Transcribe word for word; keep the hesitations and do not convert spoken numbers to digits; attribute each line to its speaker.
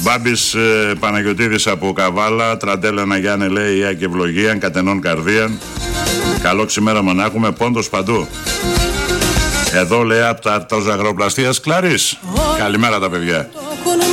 Speaker 1: Μπάμπης ε, Παναγιωτίδης από Καβάλα. Τραντέλα Γιάννε λέει Ία και ευλογίαν κατενών καρδίαν. Καλό ξημέραμα να έχουμε, πόντος παντού. Εδώ λέει από τα αρτοζαγροπλαστείας Κλάρης. Καλημέρα τα παιδιά.